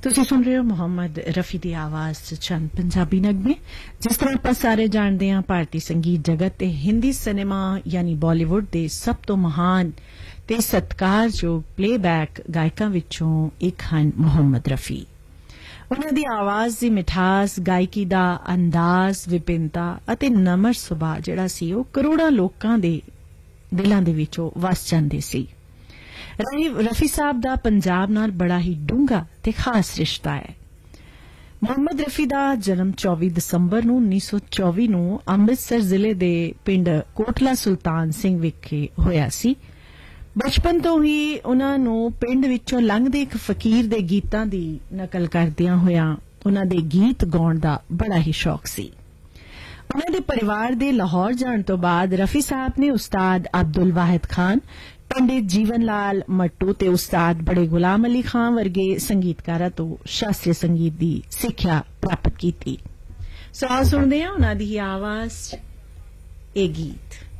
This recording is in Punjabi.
ਤੁਸੀਂ ਸੁਣ ਰਹੇ ਹੋ ਮੁਹੰਮਦ ਰਫੀ ਦੀ ਆਵਾਜ਼ 'ਚ ਚੰਦ ਪੰਜਾਬੀ ਨਗਮੇ। ਜਿਸ ਤਰ੍ਹਾਂ ਆਪਾਂ ਸਾਰੇ ਜਾਣਦੇ ਹਾਂ, ਭਾਰਤੀ ਸੰਗੀਤ ਜਗਤ ਤੇ ਹਿੰਦੀ ਸਿਨੇਮਾ ਯਾਨੀ ਬਾਲੀਵੁੱਡ ਦੇ ਸਭ ਤੋਂ ਮਹਾਨ ਤੇ ਸਤਿਕਾਰਯੋਗ ਪਲੇਬੈਕ ਗਾਇਕਾਂ ਵਿੱਚੋਂ ਇੱਕ ਹਨ ਮੁਹੰਮਦ ਰਫੀ। ਉਹਨਾਂ ਦੀ ਆਵਾਜ਼ ਦੀ ਮਿਠਾਸ, ਗਾਇਕੀ ਦਾ ਅੰਦਾਜ਼, ਵਿਭਿੰਨਤਾ ਅਤੇ ਨਮਰ ਸੁਭਾਅ ਜਿਹੜਾ ਸੀ ਉਹ ਕਰੋੜਾਂ ਲੋਕਾਂ ਦੇ ਦਿਲਾਂ ਦੇ ਵਿੱਚੋਂ ਵਸ ਜਾਂਦੇ ਸੀ। रफी साहब ਦਾ ਪੰਜਾਬ ਨਾਲ ਬੜਾ ਹੀ ਡੂੰਘਾ ਤੇ ਖਾਸ ਰਿਸ਼ਤਾ ਹੈ। ਮੁਹੰਮਦ ਰਫੀ ਦਾ ਜਨਮ 24 ਦਸੰਬਰ ਨੂੰ 1924 ਨੂੰ ਅੰਮ੍ਰਿਤਸਰ ਜ਼ਿਲ੍ਹੇ ਦੇ ਪਿੰਡ ਕੋਟਲਾ ਸੁਲਤਾਨ ਸਿੰਘ ਵਿਖੇ ਹੋਇਆ ਸੀ। ਬਚਪਨ ਤੋਂ ਹੀ ਉਹਨਾਂ ਨੂੰ ਪਿੰਡ ਵਿੱਚੋਂ ਲੰਘਦੇ ਇੱਕ ਫਕੀਰ ਦੇ ਗੀਤਾਂ ਦੀ ਨਕਲ ਕਰਦਿਆਂ ਹੋਇਆਂ ਉਹਨਾਂ ਦੇ ਗੀਤ ਗਾਉਣ ਦਾ ਬੜਾ ਹੀ ਸ਼ੌਕ ਸੀ। ਉਹਨਾਂ ਦੇ ਪਰਿਵਾਰ ਦੇ ਲਾਹੌਰ ਜਾਣ ਤੋਂ ਬਾਅਦ ਰਫੀ ਸਾਹਿਬ ਨੇ ਉਸਤਾਦ ਅਬਦੁਲ ਵਾਹਿਦ ਖਾਨ, ਪੰਡਿਤ ਜੀਵਨ ਲਾਲ ਮੱਟੂ ਤੇ ਉਸਤਾਦ ਬੜੇ ਗੁਲਾਮ ਅਲੀ ਖਾਨ ਵਰਗੇ ਸੰਗੀਤਕਾਰਾਂ ਤੋਂ ਸ਼ਾਸਤਰੀ ਸੰਗੀਤ ਦੀ ਸਿੱਖਿਆ ਪ੍ਰਾਪਤ ਕੀਤੀ। ਸੋ ਆਓ ਸੁਣਦੇ ਹਾਂ ਉਹਨਾਂ ਦੀ ਆਵਾਜ਼ 'ਚ ਇਹ ਗੀਤ।